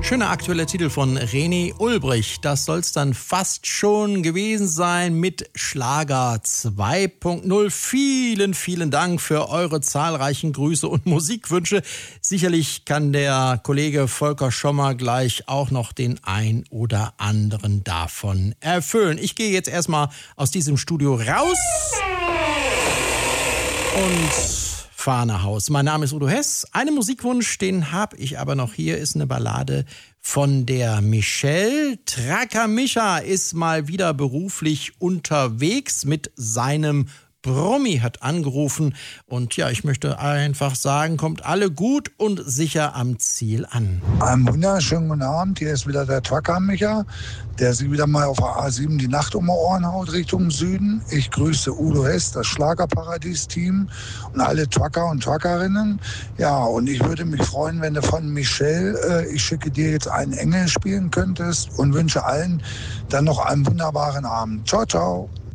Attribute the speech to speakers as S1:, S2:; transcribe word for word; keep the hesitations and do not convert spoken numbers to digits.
S1: Schöner aktueller Titel von René Ulbricht. Das soll's dann fast schon gewesen sein mit Schlager zwei Punkt null. Vielen, vielen Dank für eure zahlreichen Grüße und Musikwünsche. Sicherlich kann der Kollege Volker Schommer gleich auch noch den ein oder anderen davon erfüllen. Ich gehe jetzt erstmal aus diesem Studio raus und fahre nach Haus. Mein Name ist Udo Hess. Einen Musikwunsch, den habe ich aber noch hier, ist eine Ballade von der Michelle. Tracker Micha ist mal wieder beruflich unterwegs mit seinem Brummi, hat angerufen. Und ja, ich möchte einfach sagen, kommt alle gut und sicher am Ziel an.
S2: Einen wunderschönen guten Abend. Hier ist wieder der Tracker Micha, der sich wieder mal auf der A sieben die Nacht um die Ohren haut Richtung Süden. Ich grüße Udo Hess, das Schlagerparadies-Team und alle Trucker und Truckerinnen. Ja, und ich würde mich freuen, wenn du von Michelle, äh, ich schicke dir jetzt einen Engel spielen könntest und wünsche allen dann noch einen wunderbaren Abend. Ciao, ciao.